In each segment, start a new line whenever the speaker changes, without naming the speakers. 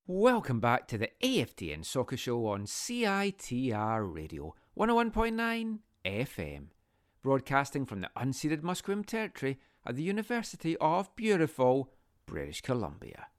Welcome back to the AFTN Soccer Show on CITR Radio 101.9 FM, broadcasting from the unceded Musqueam territory at the University of beautiful British Columbia.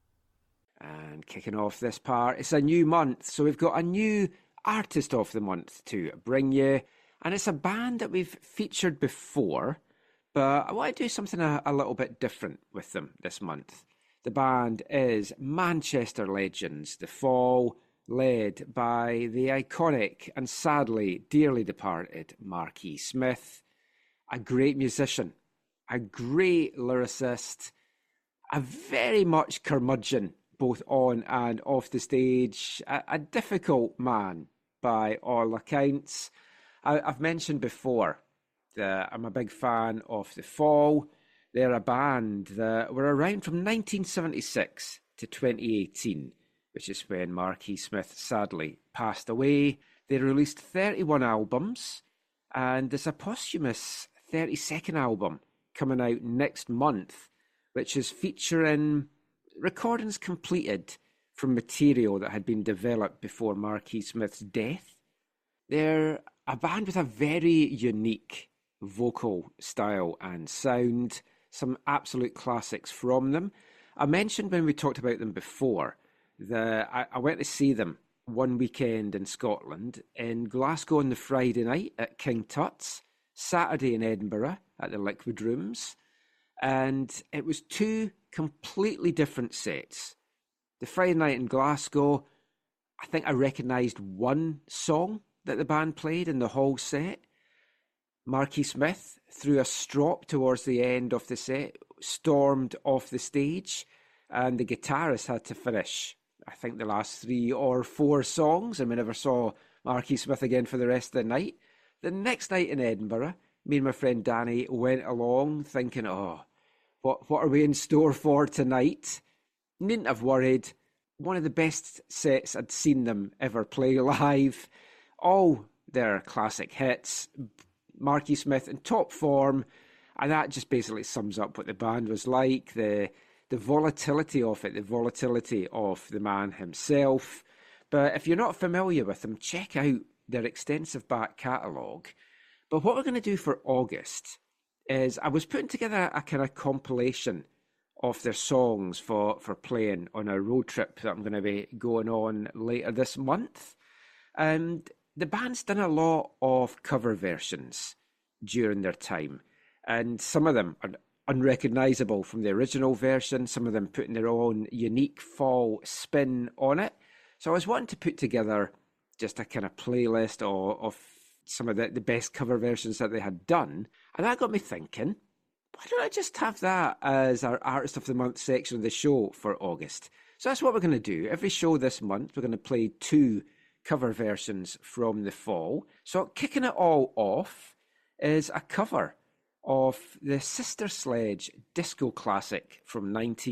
And kicking off this part, it's a new month, so we've got a new Artist of the Month to bring you, and it's a band that we've featured before, but I want to do something a little bit different with them this month. The band is Manchester legends The Fall, led by the iconic and sadly dearly departed Marquis Smith, a great musician, a great lyricist, a very much curmudgeon both on and off the stage, a difficult man by all accounts. I've mentioned before that I'm a big fan of The Fall. They're a band that were around from 1976 to 2018, which is when Marquis Smith sadly passed away. They released 31 albums, and there's a posthumous 32nd album coming out next month, which is featuring recordings completed from material that had been developed before Marquis Smith's death. They're a band with a very unique vocal style and sound. Some absolute classics from them. I mentioned when we talked about them before that I went to see them one weekend in Scotland, in Glasgow on the Friday night at King Tut's, Saturday in Edinburgh at the Liquid Rooms, and it was two completely different sets. The Friday night in Glasgow, I think I recognised one song that the band played in the whole set. Marquis Smith, threw a strop towards the end of the set, stormed off the stage, and the guitarist had to finish, I think, the last 3 or 4 songs, and we never saw Marquis Smith again for the rest of the night. The next night in Edinburgh, me and my friend Danny went along thinking, what are we in store for tonight? Needn't have worried. One of the best sets I'd seen them ever play live. All their classic hits. Marquis Smith in top form, and that just basically sums up what the band was like, the volatility of it, the volatility of the man himself. But if you're not familiar with them, check out their extensive back catalogue. But what we're going to do for August is I was putting together a kind of compilation of their songs for playing on a road trip that I'm going to be going on later this month. And the band's done a lot of cover versions during their time, and some of them are unrecognisable from the original version, some of them putting their own unique fall spin on it. So I was wanting to put together just a kind of playlist of some of the best cover versions that they had done, and that got me thinking, why don't I just have that as our Artist of the Month section of the show for August? So that's what we're going to do. Every show this month, we're going to play 2 cover versions from The Fall. So kicking it all off is a cover of the Sister Sledge disco classic from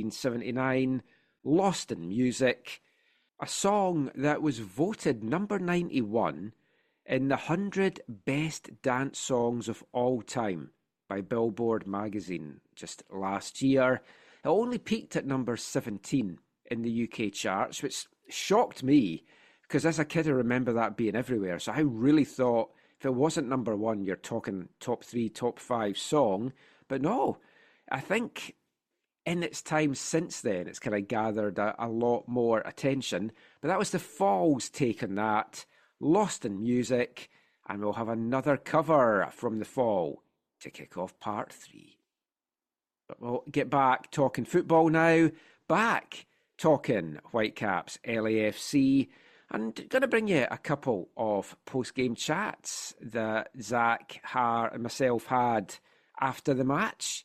1979, Lost in Music, a song that was voted number 91 in the 100 Best Dance Songs of All Time by Billboard magazine just last year. It only peaked at number 17 in the UK charts, which shocked me, because as a kid I remember that being everywhere. So I really thought if it wasn't number 1, you're talking top 3, top 5 song. But no, I think in its time since then, it's kind of gathered a lot more attention. But that was The Fall's take on that, Lost in Music, and we'll have another cover from The Fall to kick off part 3. But we'll get back talking football now, back talking Whitecaps LAFC, and going to bring you a couple of post-game chats that Zach, Har and myself had after the match.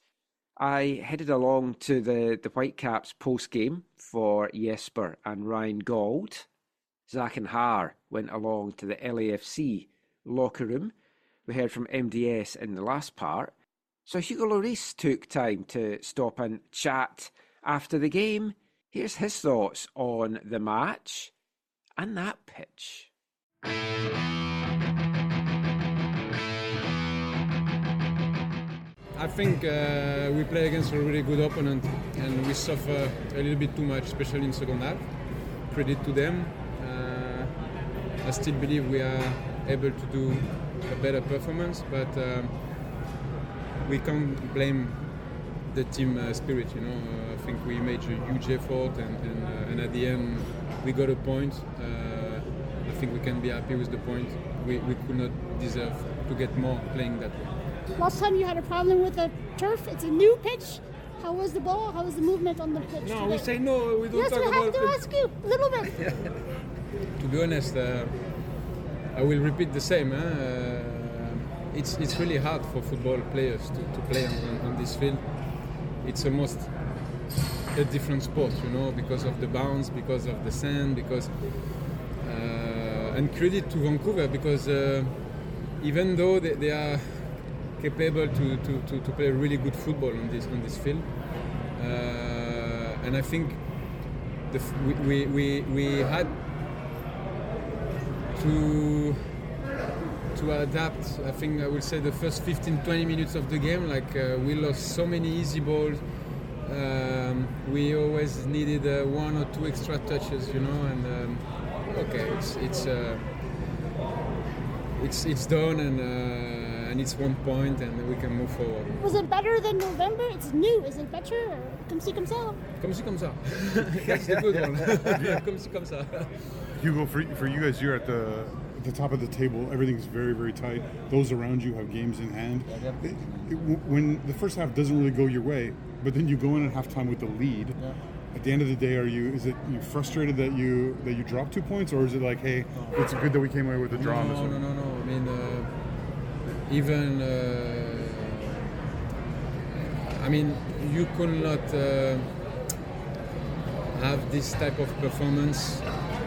I headed along to the Whitecaps post-game for Jesper and Ryan Gauld. Zach and Har went along to the LAFC locker room. We heard from MDS in the last part. So Hugo Lloris took time to stop and chat after the game. Here's his thoughts on the match and that pitch.
I think we play against a really good opponent and we suffer a little bit too much, especially in second half. credit to them. I still believe we are able to do a better performance, but we can't blame the team spirit. I think we made a huge effort, and at the end we got a point. I think we can be happy with the point. We could not deserve to get more playing that way.
Last time you had a problem with the turf. It's a new pitch. How was the ball? How was the movement on the pitch?
No,
today?
we say no. We don't
yes,
talk
we
about
have to ask you a little bit.
To be honest, I will repeat the same. It's really hard for football players to play on this field. It's almost a different sport, because of the bounce, because of the sand, because and credit to Vancouver, because even though they are capable to play really good football on this field, and I think we had to adapt. I think I would say the first 15-20 minutes of the game, we lost so many easy balls. We always needed one or two extra touches, and okay, it's done, and it's 1 point, and we can move forward.
Was it better than November? It's new. Is it better? Or comme ci, comme ça?
Comme ci, comme ça. That's the good one. Comme ci, comme ça.
Hugo, for you guys, you're at the top of the table. Everything's very, very tight. Those around you have games in hand. When the first half doesn't really go your way, but then you go in at halftime with the lead. Yeah. At the end of the day, is it you frustrated that you dropped 2 points, or is it like, hey, it's good that we came away with a draw?
No. I mean, even you could not have this type of performance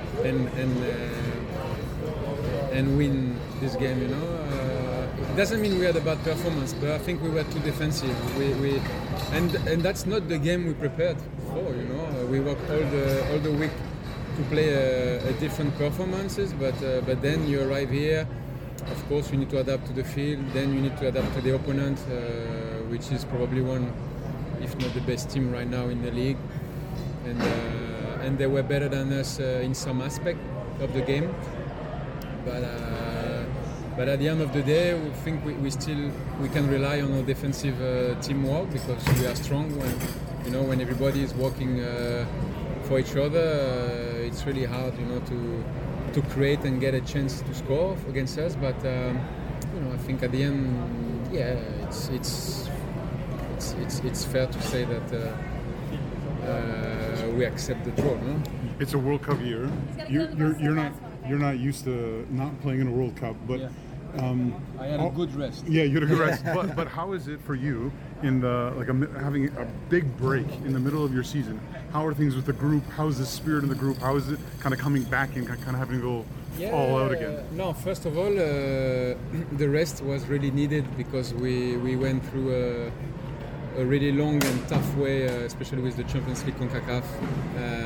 and win this game. It doesn't mean we had a bad performance, but I think we were too defensive. And that's not the game we prepared for. We worked all the week to play a different performances, but then you arrive here. Of course, you need to adapt to the field. Then you need to adapt to the opponent, which is probably one, if not the best team right now in the league. And they were better than us in some aspect of the game. But at the end of the day, we think we can rely on our defensive teamwork, because we are strong. When everybody is working for each other, it's really hard, to create and get a chance to score against us. But I think at the end, yeah, it's fair to say that we accept the draw. No?
It's a World Cup year. You're not used to not playing in a World Cup, but
yeah. I had a good rest.
Yeah, you had a good rest. But how is it for you in having a big break in the middle of your season? How are things with the group? How is the spirit in the group? How is it kind of coming back and kind of having to go all out again?
No, first of all, the rest was really needed, because we went through a really long and tough way, especially with the Champions League CONCACAF.